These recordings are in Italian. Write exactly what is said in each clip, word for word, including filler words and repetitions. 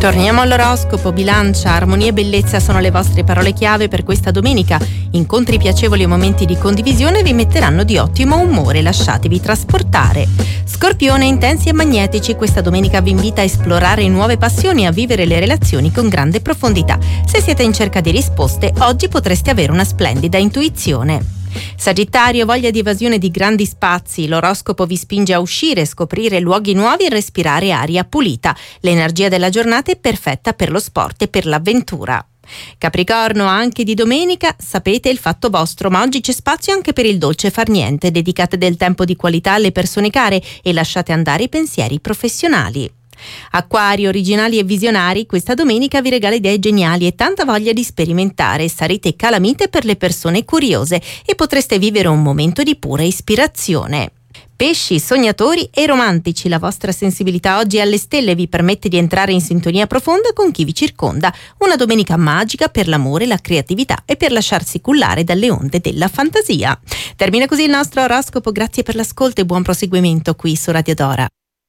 Torniamo all'oroscopo. Bilancia, armonia e bellezza sono le vostre parole chiave per questa domenica. Incontri piacevoli e momenti di condivisione vi metteranno di ottimo umore, lasciatevi trasportare. Scorpione, intensi e magnetici, questa domenica vi invita a esplorare nuove passioni e a vivere le relazioni con grande profondità. Se siete in cerca di risposte, oggi potreste avere una splendida intuizione. Sagittario, voglia di evasione di grandi spazi, l'oroscopo vi spinge a uscire, scoprire luoghi nuovi e respirare aria pulita. L'energia della giornata è perfetta per lo sport e per l'avventura. Capricorno, anche di domenica sapete il fatto vostro, ma oggi c'è spazio anche per il dolce far niente. Dedicate del tempo di qualità alle persone care e lasciate andare i pensieri professionali. Acquario, originali e visionari, questa domenica vi regala idee geniali e tanta voglia di sperimentare. Sarete calamite per le persone curiose e potreste vivere un momento di pura ispirazione. Pesci, sognatori e romantici, la vostra sensibilità oggi alle stelle vi permette di entrare in sintonia profonda con chi vi circonda. Una domenica magica per l'amore, la creatività e per lasciarsi cullare dalle onde della fantasia. Termina così il nostro oroscopo, grazie per l'ascolto e buon proseguimento qui su Radio Dora.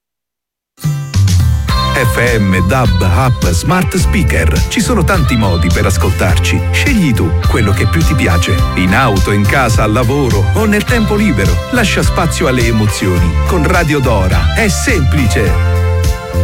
F M, D A B, App, Smart Speaker. Ci sono tanti modi per ascoltarci. Scegli tu quello che più ti piace. In auto, in casa, al lavoro o nel tempo libero. Lascia spazio alle emozioni. Con Radio Dora è semplice.